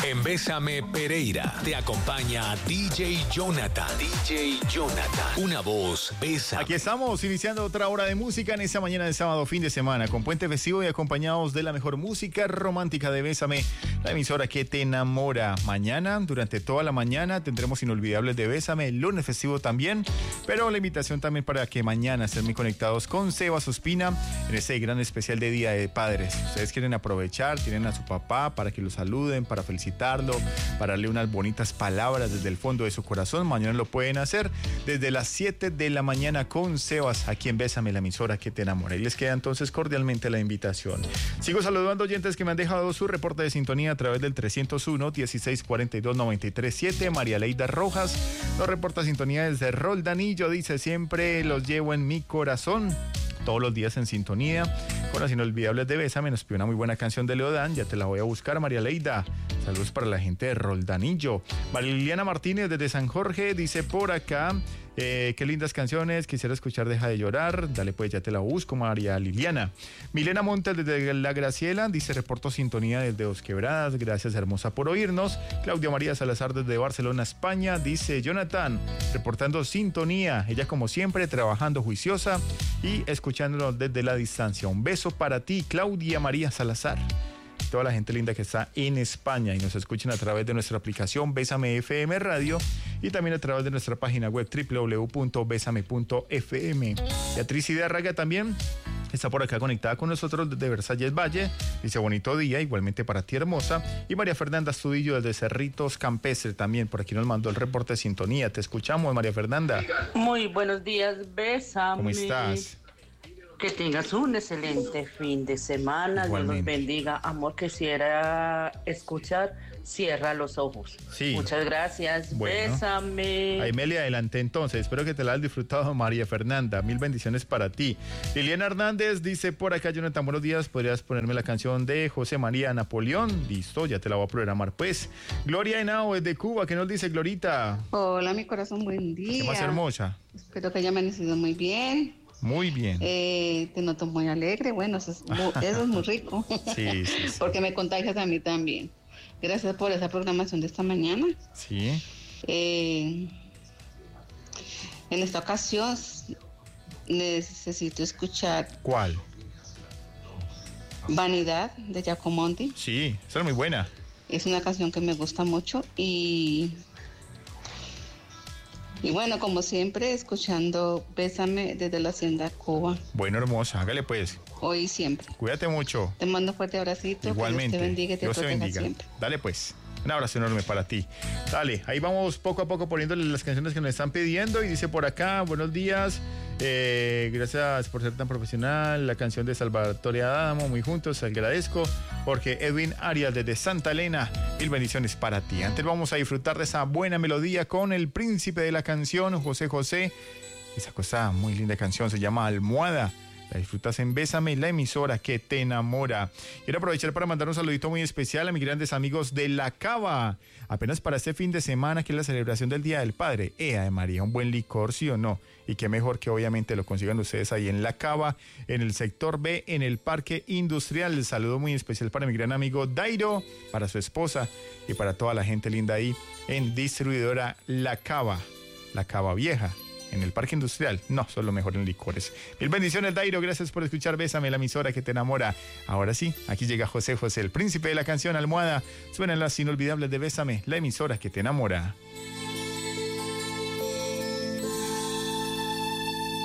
En Bésame Pereira te acompaña DJ Jonathan. DJ Jonathan. Una voz, Bésame. Aquí estamos iniciando otra hora de música en esta mañana de sábado, fin de semana, con puente festivo y acompañados de la mejor música romántica de Bésame, la emisora que te enamora. Mañana, durante toda la mañana, tendremos inolvidables de Bésame, el lunes festivo también, pero la invitación también para que mañana estén muy conectados con Sebas Ospina en este gran especial de Día de Padres. Ustedes quieren aprovechar, tienen a su papá para que lo saluden, para felicitarlo, para darle unas bonitas palabras desde el fondo de su corazón. Mañana lo pueden hacer desde las 7 de la mañana con Sebas, aquí en Bésame, la emisora que te enamora. Y les queda entonces cordialmente la invitación. Sigo saludando oyentes que me han dejado su reporte de sintonía a través del 301-1642-937. María Leida Rojas nos reporta sintonía desde Roldanillo. Dice: siempre los llevo en mi corazón, todos los días en sintonía con las inolvidables de Bésame. Nos pidió una muy buena canción de Leodán, ya te la voy a buscar, María Leida. Saludos para la gente de Roldanillo. María Liliana Martínez desde San Jorge dice por acá: qué lindas canciones, quisiera escuchar Deja de Llorar. Dale pues, ya te la busco, María Liliana. Milena Montes desde La Graciela dice: reporto sintonía desde Dos Quebradas, gracias hermosa por oírnos. Claudia María Salazar desde Barcelona, España dice: Jonathan, reportando sintonía, ella como siempre trabajando juiciosa y escuchándonos desde la distancia. Un beso para ti, Claudia María Salazar. Toda la gente linda que está en España y nos escuchan a través de nuestra aplicación Bésame FM Radio y también a través de nuestra página web www.besame.fm. Beatriz Idarraga también está por acá conectada con nosotros desde Versalles Valle. Dice: bonito día, igualmente para ti, hermosa. Y María Fernanda Astudillo desde Cerritos Campestre también. Por aquí nos mandó el reporte de sintonía. Te escuchamos, María Fernanda. Muy buenos días, Bésame. ¿Cómo estás? Que tengas un excelente fin de semana. Igualmente. Dios nos bendiga. Amor, quisiera escuchar Cierra los ojos. Sí. Muchas gracias. Bueno. Bésame. Ahí me le adelanté entonces. Espero que te la hayas disfrutado, María Fernanda. Mil bendiciones para ti. Liliana Hernández dice por acá: Jonathan, buenos días. ¿Podrías ponerme la canción de José María Napoleón? Listo, ya te la voy a programar pues. Gloria Henao desde Cuba. ¿Qué nos dice, Glorita? Hola, mi corazón, buen día. ¿Qué más hermosa? Espero que haya amanecido muy bien. Muy bien. Te noto muy alegre. Bueno, eso es muy rico. Sí. Porque me contagias a mí también. Gracias por esa programación de esta mañana. Sí. En esta ocasión necesito escuchar ¿Cuál? Vanidad de Giacomonti. Sí, esa es muy buena. Es una canción que me gusta mucho y bueno, como siempre, escuchando Bésame desde la Hacienda Cuba. Bueno, hermosa, hágale pues. Hoy y siempre. Cuídate mucho. Te mando un fuerte abracito. Igualmente. Que Dios te bendiga y te Dios te proteja bendiga. siempre. Dale pues. Un abrazo enorme para ti. Dale, ahí vamos poco a poco poniéndole las canciones que nos están pidiendo. Y dice por acá: buenos días. Gracias por ser tan profesional. La canción de Salvatore Adamo, muy juntos, agradezco. Jorge Edwin Arias desde Santa Elena, mil bendiciones para ti. Antes vamos a disfrutar de esa buena melodía con el príncipe de la canción, José José. Esa cosa muy linda canción se llama Almohada. La disfrutas en Bésame, la emisora que te enamora. Quiero aprovechar para mandar un saludito muy especial a mis grandes amigos de La Cava. Apenas para este fin de semana, que es la celebración del Día del Padre. De María, un buen licor, ¿sí o no? Y qué mejor que obviamente lo consigan ustedes ahí en La Cava, en el sector B, en el Parque Industrial. El saludo muy especial para mi gran amigo Dairo, para su esposa y para toda la gente linda ahí en Distribuidora La Cava Vieja. En el Parque Industrial, no, son lo mejor en licores. Mil bendiciones, Dairo, gracias por escuchar Bésame, la emisora que te enamora. Ahora sí, aquí llega José José, el príncipe de la canción Almohada. Suenan las inolvidables de Bésame, la emisora que te enamora.